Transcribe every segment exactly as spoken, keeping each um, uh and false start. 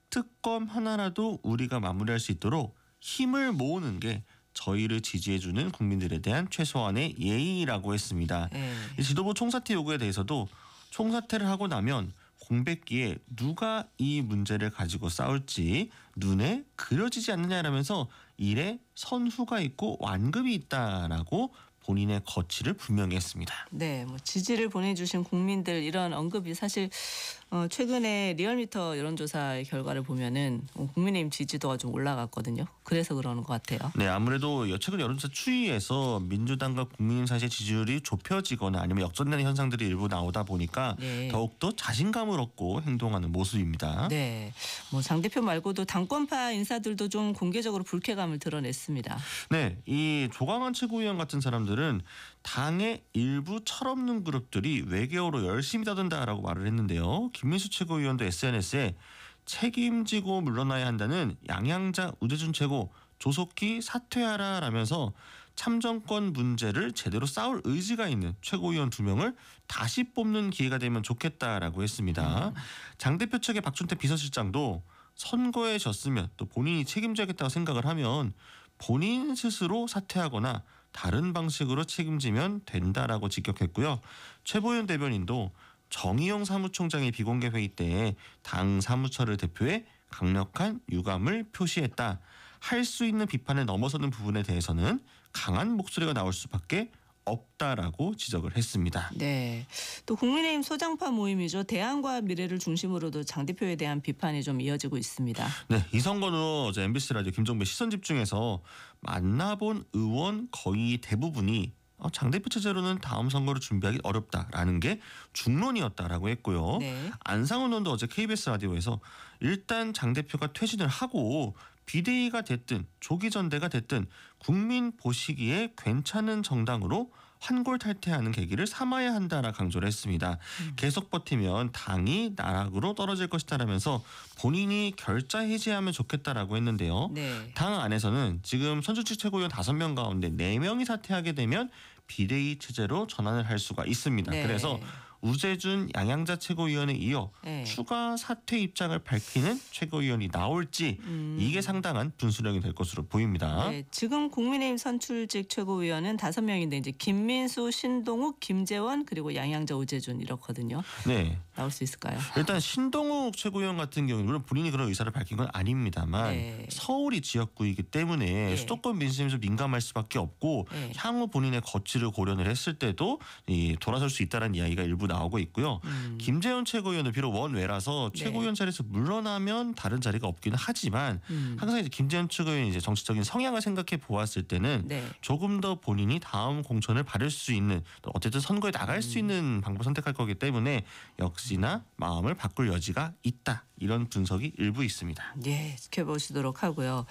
특검 하나라도 우리가 마무리할 수 있도록 힘을 모으는 게 저희를 지지해주는 국민들에 대한 최소한의 예의라고 했습니다. 네. 이 지도부 총사퇴 요구에 대해서도 총사퇴를 하고 나면 공백기에 누가 이 문제를 가지고 싸울지 눈에 그려지지 않느냐라면서 일에 선후가 있고 완급이 있다라고 본인의 거취를 분명히 했습니다. 네, 뭐 지지를 보내주신 국민들 이런 언급이 사실 어, 최근에 리얼미터 여론조사의 결과를 보면은 국민의힘 지지도가 좀 올라갔거든요. 그래서 그러는 것 같아요. 네, 아무래도 최근 여론조사 추이에서 민주당과 국민의힘 사이의 지지율이 좁혀지거나 아니면 역전되는 현상들이 일부 나오다 보니까 네. 더욱더 자신감을 얻고 행동하는 모습입니다. 네, 뭐 장 대표 말고도 당권파 인사들도 좀 공개적으로 불쾌감을 드러냈습니다. 네, 이 조광한 최고위원 같은 사람들은 당의 일부 철없는 그룹들이 외교로 열심히 떠든다라고 말을 했는데요. 김민수 최고위원도 에스엔에스에 책임지고 물러나야 한다는 양양자 우재준 최고 조속히 사퇴하라 라면서 참정권 문제를 제대로 싸울 의지가 있는 최고위원 두 명을 다시 뽑는 기회가 되면 좋겠다라고 했습니다. 장 대표 측의 박준태 비서실장도 선거에 졌으면 또 본인이 책임져야겠다고 생각을 하면 본인 스스로 사퇴하거나 다른 방식으로 책임지면 된다라고 직격했고요. 최보현 대변인도 정의용 사무총장의 비공개 회의 때 당 사무처를 대표해 강력한 유감을 표시했다. 할 수 있는 비판을 넘어서는 부분에 대해서는 강한 목소리가 나올 수밖에 없다라고 지적을 했습니다. 네, 또 국민의힘 소장파 모임이죠. 대안과 미래를 중심으로도 장 대표에 대한 비판이 좀 이어지고 있습니다. 네, 이성건 후 어제 엠비씨 라디오 김종배 시선집중에서 만나본 의원 거의 대부분이 장 대표 체제로는 다음 선거를 준비하기 어렵다라는 게 중론이었다라고 했고요. 네. 안상훈 의원도 어제 케이비에스 라디오에서 일단 장 대표가 퇴진을 하고 비대위가 됐든 조기 전대가 됐든 국민 보시기에 괜찮은 정당으로 환골탈퇴하는 계기를 삼아야 한다라 강조를 했습니다. 음. 계속 버티면 당이 나락으로 떨어질 것이다라면서 본인이 결자 해지하면 좋겠다라고 했는데요. 네. 당 안에서는 지금 선출직 최고위원 다섯 명 가운데 네 명이 사퇴하게 되면 비대위 체제로 전환을 할 수가 있습니다. 네. 그래서 우재준 양양자 최고위원에 이어 네. 추가 사퇴 입장을 밝히는 최고위원이 나올지 음. 이게 상당한 분수령이 될 것으로 보입니다. 네, 지금 국민의힘 선출직 최고위원은 다섯 명인데 이제 김민수, 신동욱, 김재원 그리고 양양자, 우재준 이렇거든요. 네, 나올 수 있을까요? 일단 신동욱 최고위원 같은 경우는 물론 본인이 그런 의사를 밝힌 건 아닙니다만 네. 서울이 지역구이기 때문에 네. 수도권 민심이 좀 민감할 수밖에 없고 네. 향후 본인의 거취를 고려를 했을 때도 이 돌아설 수 있다는 이야기가 일부 나오고 있고요. 음. 김재원 최고위원은 비록 원외라서 네. 최고위원 자리에서 물러나면 다른 자리가 없기는 하지만 음. 항상 이제 김재원 최고위원이 이제 정치적인 성향을 생각해 보았을 때는 네. 조금 더 본인이 다음 공천을 받을 수 있는 또 어쨌든 선거에 나갈 음. 수 있는 방법을 선택할 거기 때문에 역시나 마음을 바꿀 여지가 있다. 이런 분석이 일부 있습니다. 네, 지켜보시도록 하고요.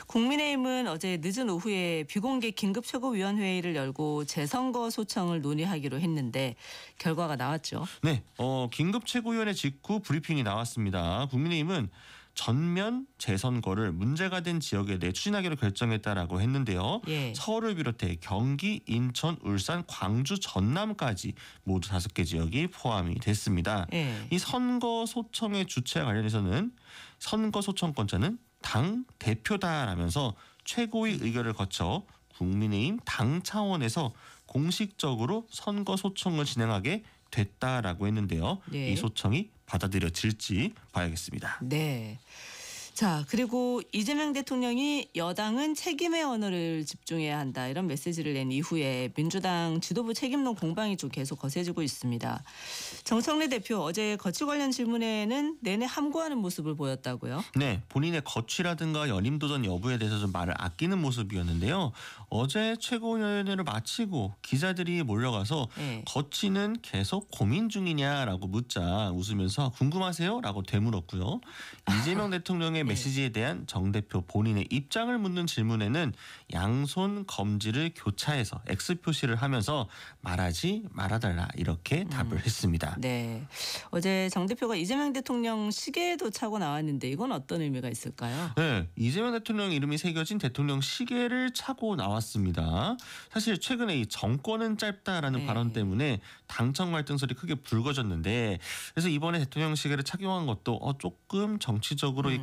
국민의힘은 어제 늦은 오후에 비공개 긴급 최고위원회의를 열고 재선거 소청을 논의하기로 했는데 결과가 나왔죠. 네, 어, 긴급 최고위원회 직후 브리핑이 나왔습니다. 국민의힘은 전면 재선거를 문제가 된 지역에 내 추진하기로 결정했다라고 했는데요. 예. 서울을 비롯해 경기, 인천, 울산, 광주, 전남까지 모두 다섯 개 지역이 포함이 됐습니다. 예. 이 선거 소청의 주체와 관련해서는 선거 소청권자는 당 대표다라면서 최고위 의결을 거쳐 국민의힘 당 차원에서 공식적으로 선거 소청을 진행하게 됐다라고 했는데요. 네. 이 소청이 받아들여질지 봐야겠습니다. 네. 자, 그리고 이재명 대통령이 여당은 책임의 언어를 집중해야 한다 이런 메시지를 낸 이후에 민주당 지도부 책임론 공방이 좀 계속 거세지고 있습니다. 정청래 대표 어제 거취 관련 질문에는 내내 함구하는 모습을 보였다고요? 네, 본인의 거취라든가 연임 도전 여부에 대해서 좀 말을 아끼는 모습이었는데요. 어제 최고위원회를 마치고 기자들이 몰려가서 네. 거취는 계속 고민 중이냐라고 묻자 웃으면서 궁금하세요? 라고 되물었고요. 이재명 대통령의 메시지에 대한 정 대표 본인의 입장을 묻는 질문에는 양손 검지를 교차해서 X 표시를 하면서 말하지 말아달라 이렇게 음. 답을 했습니다. 네, 어제 정 대표가 이재명 대통령 시계도 차고 나왔는데 이건 어떤 의미가 있을까요? 네, 이재명 대통령 이름이 새겨진 대통령 시계를 차고 나왔습니다. 사실 최근에 이 정권은 짧다라는 네. 발언 때문에 당청 갈등설이 크게 불거졌는데 그래서 이번에 대통령 시계를 착용한 것도 어, 조금 정치적으로 음.